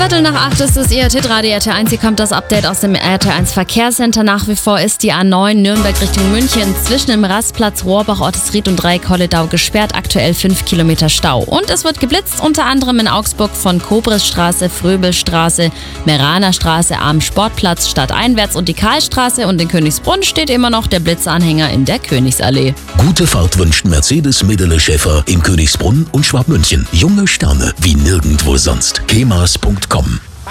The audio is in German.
7:15 ist es, Ihr Hitradio RT1. Hier kommt das Update aus dem RT1 Verkehrscenter. Nach wie vor ist die A9 Nürnberg Richtung München zwischen dem Rastplatz Rohrbach, Ortisried und Dreieck-Holledau gesperrt. Aktuell 5 Kilometer Stau. Und es wird geblitzt, unter anderem in Augsburg von Kobrisstraße, Fröbelstraße, Meraner Straße am Sportplatz stadteinwärts und die Karlstraße. Und in Königsbrunn steht immer noch der Blitzanhänger in der Königsallee. Gute Fahrt wünscht Mercedes Medele Schäfer in Königsbrunn und Schwabmünchen. Junge Sterne wie nirgendwo sonst. kemas.com